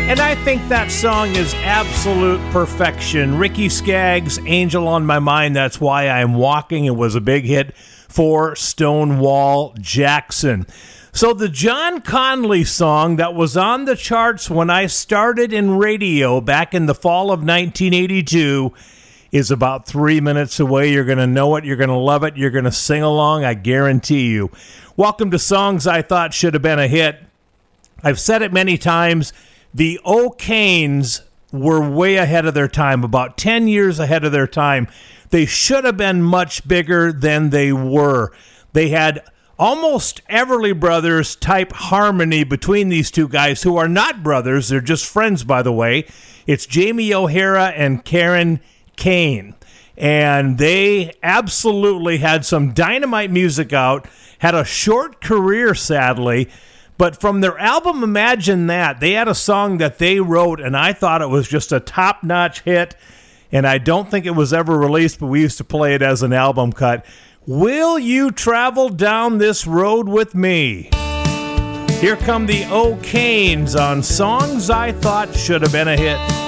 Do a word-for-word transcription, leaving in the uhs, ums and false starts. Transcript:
And I think that song is absolute perfection. Ricky Skaggs, Angel on My Mind, That's Why I'm Walking. It was a big hit for Stonewall Jackson. So the John Conley song that was on the charts when I started in radio back in the fall of nineteen eighty-two is about three minutes away. You're going to know it. You're going to love it. You're going to sing along. I guarantee you. Welcome to Songs I Thought Should Have Been a Hit. I've said it many times. The O'Kanes were way ahead of their time, about ten years ahead of their time. They should have been much bigger than they were. They had almost Everly Brothers type harmony between these two guys who are not brothers. They're just friends, by the way. It's Jamie O'Hara and Karen Kane. And they absolutely had some dynamite music out, had a short career, sadly. But from their album Imagine That, they had a song that they wrote, and I thought it was just a top-notch hit. And I don't think it was ever released, but we used to play it as an album cut. Will You Travel Down This Road With Me? Here come the O'Kanes on Songs I Thought Should Have Been a Hit.